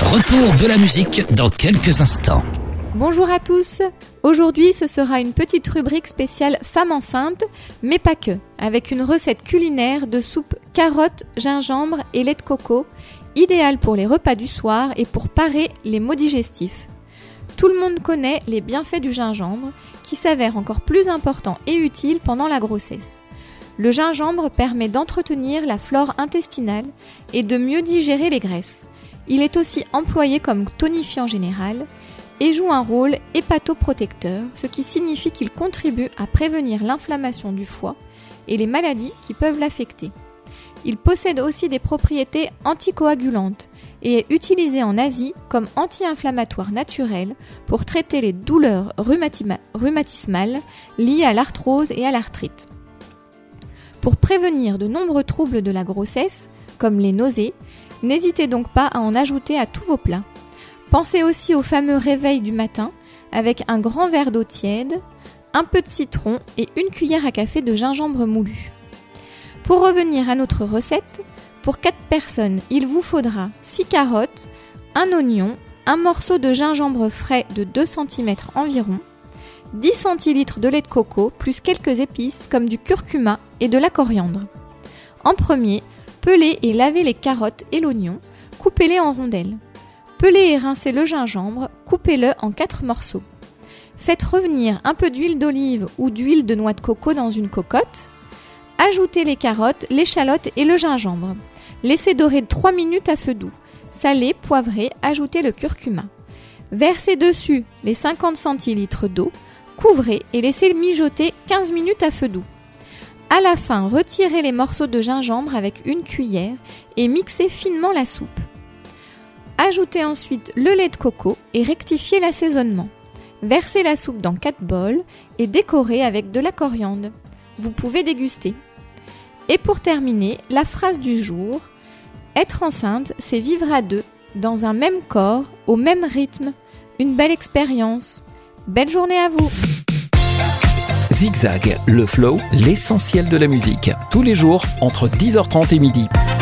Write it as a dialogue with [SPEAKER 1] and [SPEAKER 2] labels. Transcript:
[SPEAKER 1] Retour de la musique dans quelques instants.
[SPEAKER 2] Bonjour à tous. Aujourd'hui, ce sera une petite rubrique spéciale femmes enceintes, mais pas que, avec une recette culinaire de soupe carottes, gingembre et lait de coco, idéale pour les repas du soir et pour parer les maux digestifs. Tout le monde connaît les bienfaits du gingembre, qui s'avèrent encore plus importants et utiles pendant la grossesse. Le gingembre permet d'entretenir la flore intestinale et de mieux digérer les graisses. Il est aussi employé comme tonifiant général et joue un rôle hépatoprotecteur, ce qui signifie qu'il contribue à prévenir l'inflammation du foie et les maladies qui peuvent l'affecter. Il possède aussi des propriétés anticoagulantes et est utilisé en Asie comme anti-inflammatoire naturel pour traiter les douleurs rhumatismales liées à l'arthrose et à l'arthrite. Pour prévenir de nombreux troubles de la grossesse, comme les nausées, n'hésitez donc pas à en ajouter à tous vos plats. Pensez aussi au fameux réveil du matin avec un grand verre d'eau tiède, un peu de citron et une cuillère à café de gingembre moulu. Pour revenir à notre recette, pour 4 personnes, il vous faudra 6 carottes, un oignon, un morceau de gingembre frais de 2 cm environ, 10 centilitres de lait de coco plus quelques épices comme du curcuma et de la coriandre. En premier, pelez et lavez les carottes et l'oignon, coupez-les en rondelles. Pelez et rincez le gingembre, coupez-le en 4 morceaux. Faites revenir un peu d'huile d'olive ou d'huile de noix de coco dans une cocotte. Ajoutez les carottes, l'échalote et le gingembre. Laissez dorer 3 minutes à feu doux. Salez, poivrez, ajoutez le curcuma. Versez dessus les 50 centilitres d'eau, couvrez et laissez mijoter 15 minutes à feu doux. À la fin, retirez les morceaux de gingembre avec une cuillère et mixez finement la soupe. Ajoutez ensuite le lait de coco et rectifiez l'assaisonnement. Versez la soupe dans 4 bols et décorez avec de la coriandre. Vous pouvez déguster. Et pour terminer, la phrase du jour: être enceinte, c'est vivre à deux, dans un même corps, au même rythme. Une belle expérience. Belle journée à vous.
[SPEAKER 1] Zigzag, le flow, l'essentiel de la musique. Tous les jours entre 10h30 et midi.